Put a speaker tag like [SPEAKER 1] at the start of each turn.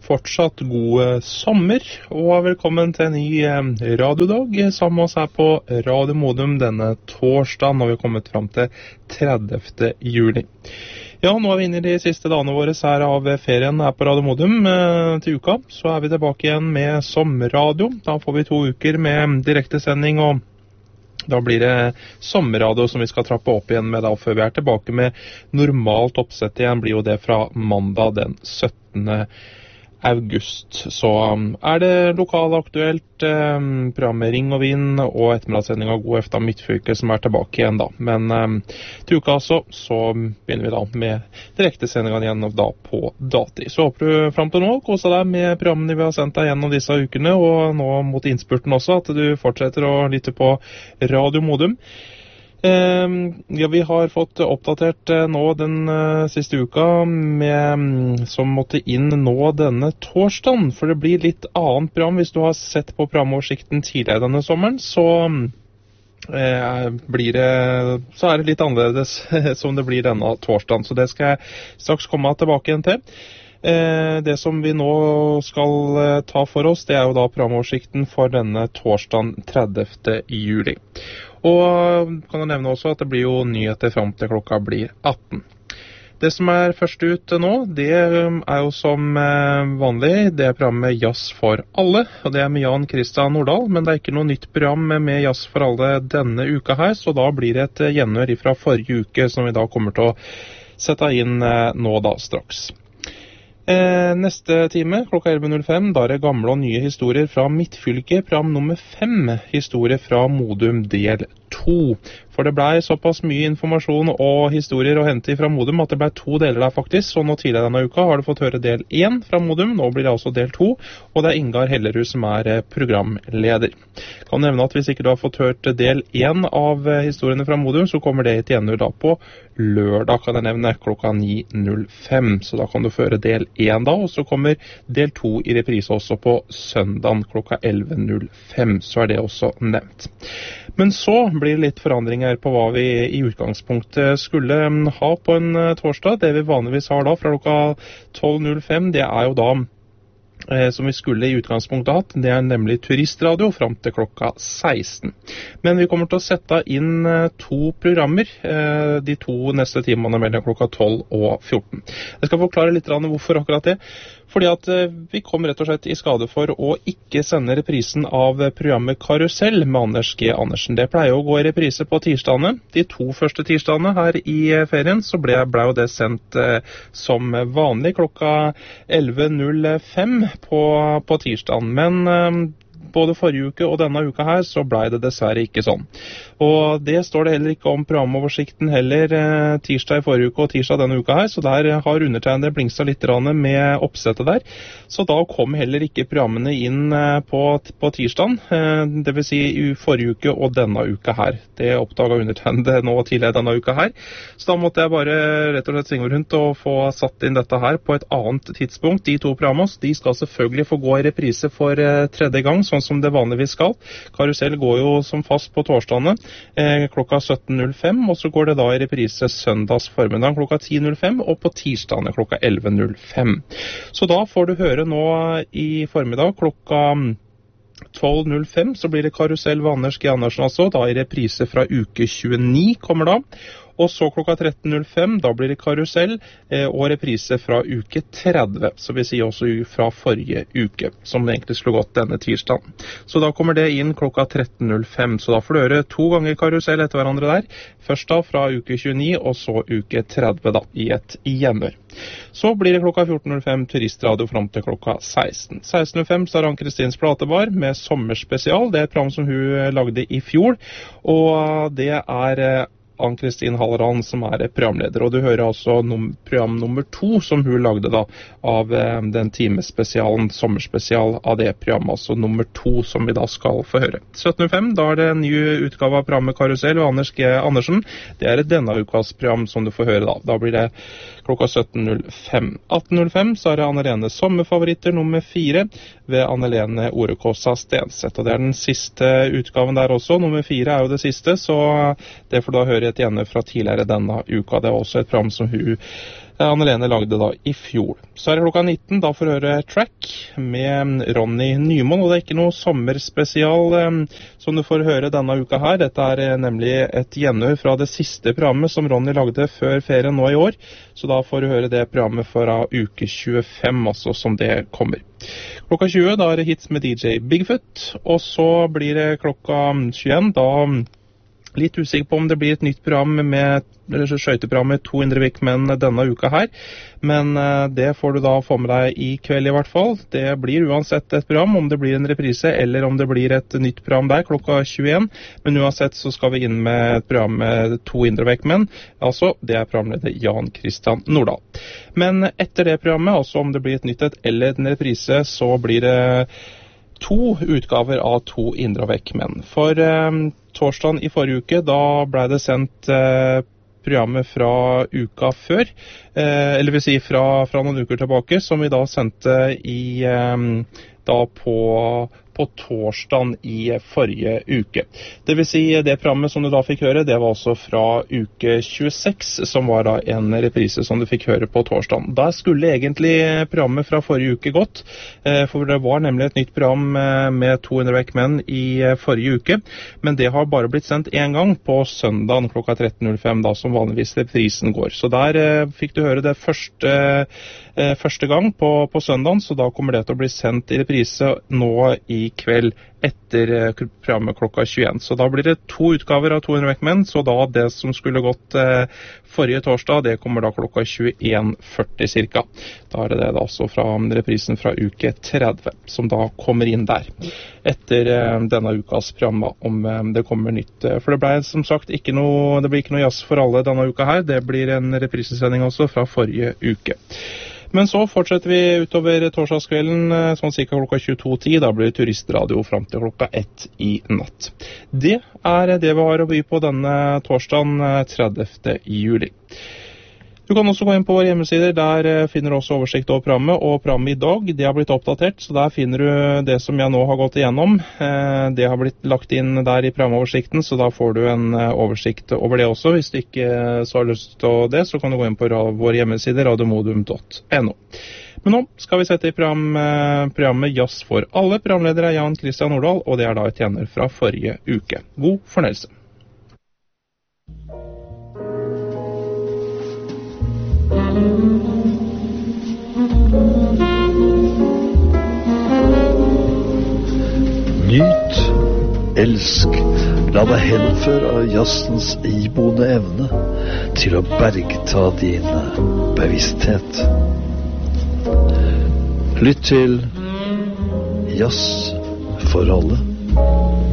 [SPEAKER 1] fortsatt god sommer, og velkommen til en ny radiodag sammen med oss her på Radio Modum denne torsdagen, når vi har kommet frem til 30. juli. Ja, nå vi inne i de siste dagene våre her av ferien her på Radio Modum til uka, så vi tilbake igjen med sommerradio. Da får vi 2 uker med direktesending, og da blir det sommerradio som vi skal trappe opp igjen med da, før vi tilbake med normalt oppsett igjen, blir jo det fra mandag den 17. august. Så det lokalaktuelt programmet Ring og Vinn og ettermiddagssending av God Efta Midtfylke som tilbake igjen da. Men til uka så begynner vi da med direktesendingene igjen da på datid. Så håper du frem til nå koser deg med programmene vi har sendt deg gjennom disse ukene, og nå mot innspurten også, at du fortsetter å lytte på Radio Modum. Ja, vi har fått oppdatert nå den siste uka som måtte inn nå denne torsdagen, for det blir litt annet program. Hvis du har sett på programoversikten tidligere denne sommeren, så det litt annerledes som det blir denne torsdagen, så det skal jeg straks komme tilbake igjen til. Det som vi nå skal ta for oss, det jo da programoversikten for denne torsdagen 30. juli. Og kan jeg nevne også at det blir jo nyheter frem til klokka blir 18. Det som først ut nå, det jo som vanlig, det programmet Jazz for alle, og det med Jan Christian Nordahl, men det ikke noe nytt program med Jazz for alle denne uka her, så da blir det et gjenhør fra forrige uke som vi da kommer til å sette inn nå da straks. Neste time, klokka 11.05, da det gamle og nye historier fra Midtfylke, program nummer 5, historie fra Modum del 2. For det ble såpass mye informasjon og historier å hente fra Modum at det ble 2 deler der faktisk, så nå tidligere denne uka har du fått høre del 1 fra Modum, nå blir det altså del 2, og det Ingar Hellerud som programleder. Kan nevne at hvis ikke du har fått hørt del 1 av historiene fra Modum, så kommer det et gjenhør da på lørdag, kan jeg nevne, klokka 9.05, så da kan du føre del 1 da, og så kommer del 2 i reprise også på søndagen klokka 11.05, så det også nevnt. Men så blir det litt forandringer på hva vi i utgangspunktet skulle ha på en torsdag. Det vi vanligvis har da fra klokka 12.05, det jo da som vi skulle i utgangspunktet hatt, det nemlig turistradio frem til klokka 16. Men vi kommer til å sette inn 2 programmer de 2 neste timene mellom klokka 12 og 14. Jeg skal forklare litt hvorfor akkurat det. Fordi at vi kom rett og slett i skade for å ikke sende reprisen av programmet Karusell med Anders G. Andersen. Det pleier å gå i reprise på tirsdagene. De 2 første tirsdagene her i ferien så ble jo det sendt som vanlig klokka 11.05 på tirsdagen. Men både forrige uke og denne uka her så ble det dessverre ikke sånn. Og det står det heller ikke om programoversikten heller tirsdag i forrige uke og tirsdag denne uka her, så der har undertegnede blingset litt med oppsettet der. Så da kom heller ikke programmene inn på tirsdagen, det vil si i forrige uke og denne uka her. Det oppdaget undertegnede nå tidligere denne uka her. Så da måtte jeg bare rett og slett svinge rundt og få satt inn dette her på et annet tidspunkt. De 2 programmene, de skal selvfølgelig få gå i reprise for 3. gang, sånn som det vanligvis skal. Karusell går jo som fast på torsdagene klokka 17.05, og så går det da i reprise søndags formiddag klokka 10.05, og på tirsdagene klokka 11.05. Så da får du høre nå i formiddag klokka 12.05, så blir det Karusell ved Anders G. Andersen altså, da i reprise fra uke 29 kommer da. Og så klokka 13.05, da blir det Karusell og reprise fra uke 30, så vi sier også fra forrige uke, som det egentlig skulle gått denne tirsdagen. Så da kommer det inn klokka 13.05, så da får du høre 2 ganger Karusell etter hverandre der. Først da fra uke 29, og så uke 30 da, i et gjenhør. Så blir det klokka 14.05 turistradio frem til klokka 16. 16.05 så Ann-Kristins platebar med sommerspesial. Det et program som hun lagde i fjor, og det Ann-Kristin Halleran som programleder, og du hører altså program nummer 2 som hun lagde da av den timespesialen, sommerspesial av det programmet, altså nummer 2 som vi da skal få høre. 17.05, da det en ny utgave av programmet Karusell ved Anders G. Andersen. Det et denne ukas program som du får høre da. Da blir det klokka 17.05. 18.05 så det Anne-Lene Sommerfavoritter nummer 4 ved Anne-Lene Orekåsa Stenseth, og det den siste utgaven der også. Nummer 4 jo det siste, så det får da høre et gjennom fra tidligere denne uka. Det var også et program som hun Anne Lene lagde da i fjor. Så det klokka 19, da får du høre Track med Ronny Nymoen, og det ikke noe sommerspesial som du får høre denne uka her. Dette nemlig et gjenhør fra det siste programmet som Ronny lagde før ferien nå i år, så da får du høre det programmet fra uke 25, altså som det kommer. Klokka 20, da det hits med DJ Bigfoot, og så blir det klokka 21, da litt usikker på om det blir et nytt program med skøyteprogram med 200 Wickmen denne uka her, men det får du da få med deg i kveld i hvert fall. Det blir uansett et program, om det blir en reprise eller om det blir et nytt program der klokka 21, men uansett så skal vi inn med et program med 200 Wickmen, altså det programleder Jan Christian Nordahl. Men etter det programmet, altså om det blir et nytt et eller en reprise, så blir det 2 utgaver av 2 Indre Wickmen. For torsdagen i forrige uke, da ble det sendt programmet fra uka før, eller vil si fra noen uker tilbake, som vi da sendte da på torsdagen i forrige uke. Det vil si det programmet som du da fikk høre, det var altså fra uke 26, som var da en reprise som du fikk høre på torsdagen. Da skulle egentlig programmet fra forrige uke gått, for det var nemlig et nytt program med 200 Wickmen i forrige uke, men det har bare blitt sendt en gang på søndagen klokka 13.05, da som vanligvis reprisen går. Så der fikk du høre det første gang på søndagen, så da kommer det til å bli sendt i reprise nå i kveld etter programmet klokka 21. Så da blir det 2 utgaver av 200 Wickmen, så da det som skulle gått forrige torsdag, det kommer da klokka 21.40 cirka. Da det altså fra reprisen fra uke 30, som da kommer inn der, etter denne ukas program, om det kommer nytt. For det ble som sagt det blir ikke noe jazz for alle denne uka her, det blir en reprisesending også fra forrige uke. Men så fortsetter vi utover torsdagskvelden, sånn cirka klokka 22.10, da blir det turistradio frem til klokka 1 i natt. Det det vi har å by på denne torsdagen 30. juli. Du kan også gå inn på våre hjemmesider, der finner du også oversikt over programmet, og programmet i dag, det har blitt oppdatert, så der finner du det som jeg nå har gått igjennom. Det har blitt lagt inn der i programoversikten, så da får du en oversikt over det også. Hvis du ikke så har lyst til det, så kan du gå inn på våre hjemmesider, radiomodum.no. Men nå skal vi sette i programmet Jazz for alle. Programleder Jan Christian Nordahl, og det da et gjenhør fra forrige uke. God fornøyelse.
[SPEAKER 2] Nyt, elsk, la deg henføre av jazzens iboende evne til å bergta din bevissthet. Lytt til Jazz for alle.